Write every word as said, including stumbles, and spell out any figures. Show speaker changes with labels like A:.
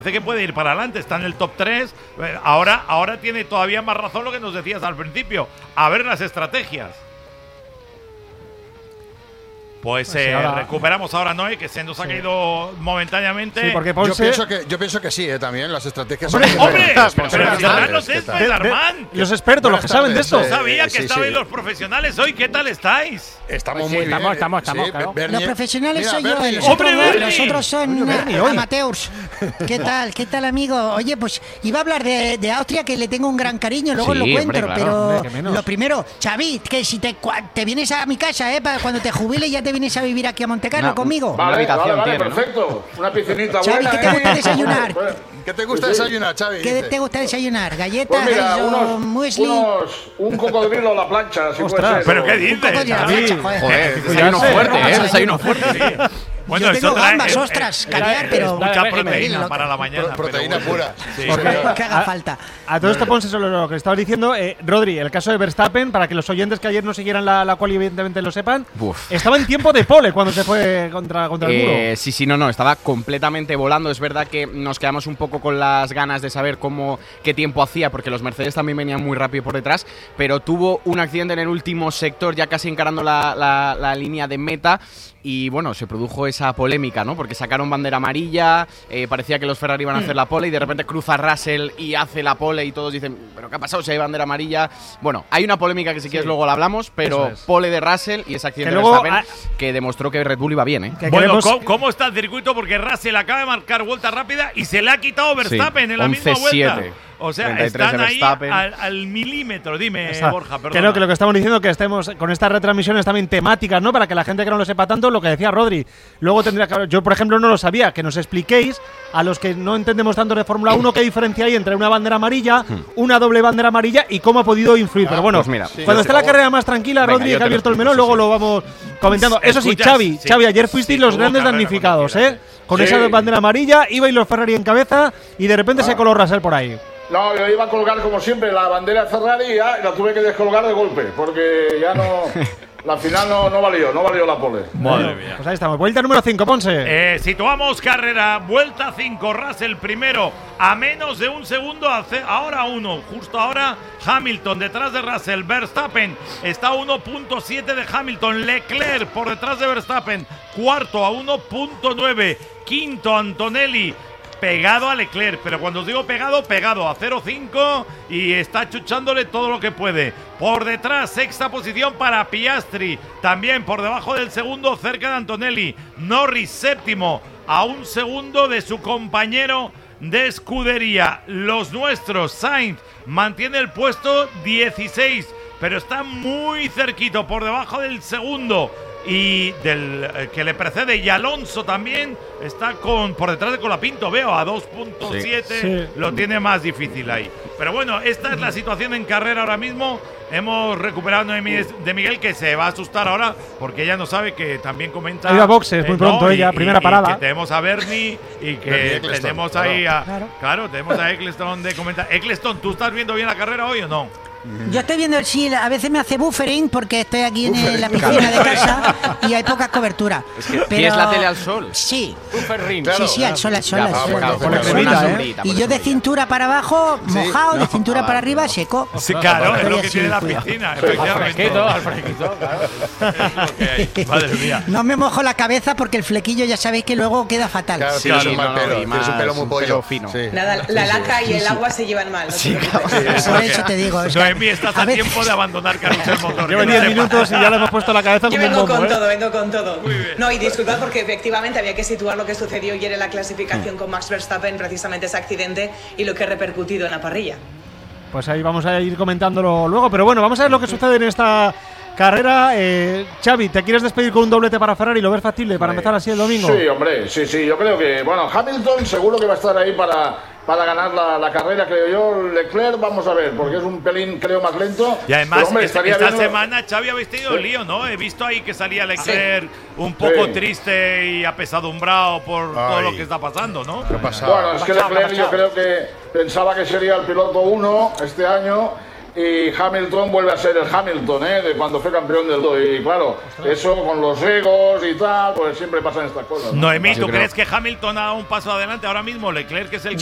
A: Parece que puede ir para adelante, está en el top tres. Ahora, ahora tiene todavía más razón lo que nos decías al principio. A ver las estrategias. Pues, pues eh, ahora recuperamos ahora Noé, que se nos ha sí. caído momentáneamente.
B: Sí, porque Ponce…
C: yo, pienso que, yo pienso que sí, eh, también las estrategias…
A: ¡Hombre!
C: son
A: ¡Hombre! Pero, pero si hablan Césped, Armán.
B: Los expertos, los que saben de esto.
A: No sabía que
C: sí,
A: estaban
C: sí.
A: los profesionales hoy. ¿Qué tal estáis?
C: Estamos
B: pues
C: muy
B: sí,
C: bien.
B: Estamos, estamos, estamos.
C: Sí,
B: claro.
C: Bernie,
D: los profesionales
C: mira,
D: soy
C: Bernie,
D: yo. Los,
A: ¡Hombre,
D: otros,
A: Bernie!
D: los otros son
B: Bernie,
D: uh, amateurs. ¿Qué tal? ¿Qué tal, amigo? Oye, pues iba a hablar de, de Austria, que le tengo un gran cariño. Luego
E: sí,
D: lo cuento,
E: hombre, claro,
D: pero
B: hombre,
D: lo primero, Xavi, que si te, te vienes a mi casa, ¿eh? Para cuando te jubiles ya te vienes a vivir aquí a Montecarlo
E: Una,
D: conmigo.
E: Una
F: Vale,
E: habitación
F: vale, vale,
E: tiene, ¿no?
F: perfecto. Una piscinita
D: Xavi,
F: buena.
D: ¿qué te
F: ¿eh?
D: gusta desayunar?
C: ¿Qué te gusta desayunar, Xavi?
D: ¿Qué
C: Dice.
D: te gusta desayunar? ¿Galletas,
F: Pues mira,
D: o
F: unos,
D: muesli?
F: unos, un cocodrilo a la plancha, si
B: Ostras,
F: puede ser.
A: ¿pero qué
F: o-
A: dices?
D: Un cocodrilo a la
A: Xavi?
D: plancha, joder.
E: Joder,
B: Pues
E: desayuno
B: ya sé,
E: fuerte,
B: ¿no?
E: ¿eh? Desayuno fuerte.
A: Sí. Bueno,
D: Yo
A: eso
D: tengo
A: trae,
D: gambas,
A: eh,
D: ostras,
A: eh,
D: caviar,
A: eh,
D: pero…
A: mucha
D: pero
A: proteína
D: lo-
A: para la mañana.
C: Pro- proteína
A: pero
C: pura.
A: Sí.
B: Porque-
D: que haga
B: a-
D: falta.
B: A todo esto, Ponce, sobre lo que estabas diciendo, eh, Rodri, el caso de Verstappen, para que los oyentes que ayer no siguieran la, la cual evidentemente lo sepan,
E: Uf.
B: estaba en tiempo de pole cuando se fue contra, contra el muro.
E: Eh, sí, sí, no, no, estaba completamente volando. Es verdad que nos quedamos un poco con las ganas de saber cómo, qué tiempo hacía, porque los Mercedes también venían muy rápido por detrás, pero tuvo un accidente en el último sector, ya casi encarando la, la, la línea de meta. Y bueno, se produjo esa polémica, ¿no? Porque sacaron bandera amarilla, eh, parecía que los Ferrari iban a hacer la pole y de repente cruza Russell y hace la pole y todos dicen, ¿pero qué ha pasado si hay bandera amarilla? Bueno, hay una polémica que si quieres luego la hablamos, pero
B: Eso es.
E: pole de Russell y ese accidente
B: Que
E: de
B: luego,
E: Verstappen
B: ah,
E: que demostró que Red Bull iba bien, ¿eh?
B: Que
A: Bueno,
B: queremos-
A: ¿cómo, ¿cómo está el circuito? Porque Russell acaba de marcar vuelta rápida y se le ha quitado Verstappen
E: Sí,
A: en la misma
E: once
A: vuelta.
E: siete.
A: O sea,
E: treinta y tres
A: están
E: de
A: ahí
E: Verstappen.
A: al, al milímetro. Dime,
B: Está.
A: Borja, perdón.
B: Creo que lo que estamos diciendo que estemos con estas retransmisiones también temáticas, ¿no? Para que la gente que no lo sepa tanto, lo que decía Rodri. Luego tendría que… Yo, por ejemplo, no lo sabía. Que nos expliquéis, a los que no entendemos tanto de Fórmula uno, qué diferencia hay entre una bandera amarilla, una doble bandera amarilla y cómo ha podido influir. Pero bueno,
E: pues mira, sí,
B: cuando
E: yo
B: esté
E: te-
B: la carrera más tranquila,
E: Venga,
B: Rodri,
E: yo
B: que
E: te
B: ha
E: lo
B: abierto el
E: explico,
B: melón,
E: sí,
B: luego
E: sí.
B: lo vamos comentando. Eso sí,
A: Escuchas,
B: Xavi,
A: sí,
B: Xavi, ayer
A: sí,
B: fuisteis
A: tuvo
B: los grandes
A: carrera
B: damnificados,
A: cuando
B: ¿eh? Con
F: Sí.
B: esa bandera amarilla, iba y los Ferrari en cabeza y de repente se coló Russell por ahí.
F: No, yo iba a colgar como siempre la bandera Ferrari y ya la tuve que descolgar de golpe, porque ya no… La final no, no valió, no valió la pole.
A: Madre mía.
B: Pues ahí estamos. Vuelta número cinco, Ponce.
A: Eh, situamos carrera, vuelta cinco, Russell primero, a menos de un segundo, hace- ahora uno, justo ahora Hamilton detrás de Russell, Verstappen está a uno punto siete de Hamilton, Leclerc por detrás de Verstappen, cuarto a uno punto nueve, quinto Antonelli, pegado a Leclerc, pero cuando os digo pegado, pegado a cero punto cinco y está chuchándole todo lo que puede. Por detrás, sexta posición para Piastri, también por debajo del segundo, cerca de Antonelli. Norris, séptimo, a un segundo de su compañero de escudería. Los nuestros, Sainz, mantiene el puesto dieciséis, pero está muy cerquito, por debajo del segundo y del eh, que le precede, y Alonso también está con por detrás de Colapinto, veo a dos punto siete,
B: Sí. Sí.
A: lo tiene más difícil ahí. Pero bueno, esta es la situación en carrera ahora mismo. Hemos recuperado a Noemí de Miguel, que se va a asustar ahora porque ella no sabe que también comenta.
B: Ha ido a boxes muy pronto ella, primera parada.
A: Y que tenemos a Bernie y que
C: Bernie Eccleston,
A: tenemos
C: claro.
A: ahí a.
D: Claro.
A: Claro, tenemos a Eccleston de comentar. Eccleston, ¿tú estás viendo bien la carrera hoy o no?
D: Yo estoy viendo, sí, a veces me hace buffering porque estoy aquí en el- la piscina de casa y hay poca cobertura.
E: Es que tienes la tele al sol.
D: Sí,
E: Ferrín.
D: sí, sí, al sol, al sol.
E: Ya,
D: al
E: pues,
D: sol.
E: claro,
C: Por
E: por
C: la
E: eso
B: cremita,
E: una
B: ¿eh?
E: sombrita,
D: Y
E: por
D: yo
E: eso
D: de
E: brilla.
D: cintura para abajo, mojado, de
E: no,
D: cintura
E: ah,
D: para
E: vale,
D: arriba,
E: no.
D: seco.
A: Sí, claro, es
D: Estoy
A: lo que
D: así,
A: tiene la
D: cuidado.
A: piscina.
E: Al
A: Efectivamente.
E: fresquito, al fresquito, claro.
A: Es lo que hay. Madre mía.
D: No me mojo la cabeza porque el flequillo ya sabéis que luego queda fatal.
C: Claro,
E: Sí,
C: tienes un
E: no,
C: mal
E: no,
C: pelo,
E: y
C: tienes un
E: más
C: pelo muy
E: un
C: pollo.
E: pelo fino.
C: Sí.
G: Nada, la laca y el agua se llevan mal. No te preocupes.
D: Por eso te digo. es que
A: Noemí, estás a,
D: a veces-
A: tiempo de abandonar Carrusel Motor.
B: Lleva
A: que lo
B: diez
A: sepas.
B: minutos y ya le hemos puesto la cabeza
G: Yo
B: como un
G: vengo
B: bombo,
G: con
B: ¿eh?
G: todo, vengo con todo.
A: Muy bien.
G: No, y disculpad porque efectivamente había que situar lo que sucedió ayer en la clasificación con Max Verstappen, precisamente ese accidente y lo que ha repercutido en la parrilla.
B: Pues ahí vamos a ir comentándolo luego. Pero bueno, vamos a ver lo que sucede en esta carrera. Eh, Xavi, ¿te quieres despedir con un doblete para Ferrari? ¿Lo ves factible para empezar así el domingo?
F: Sí, hombre, sí, sí, yo creo que, bueno, Hamilton seguro que va a estar ahí para, para ganar la, la carrera, creo yo. Leclerc, vamos a ver, porque es un pelín, creo, más lento.
A: Y además,
F: Pero, hombre,
A: esta,
F: estaría
A: esta
F: bien-
A: semana, Xavi, habéis tenido
F: Sí.
A: lío, ¿no? He visto ahí que salía Leclerc un poco
F: Sí.
A: triste y apesadumbrado por todo
C: Ay.
A: lo que está pasando, ¿no?
C: ¿Qué pasa?
F: Bueno, es que Leclerc yo creo que pensaba que sería el piloto uno este año y Hamilton vuelve a ser el Hamilton, ¿eh? De cuando fue campeón del mundo. Y claro, eso con los egos y tal, pues siempre pasan estas cosas, ¿no?
A: Noemí,
E: Yo
A: ¿tú
E: creo-
A: crees que Hamilton ha dado un paso adelante ahora mismo? Leclerc, que es el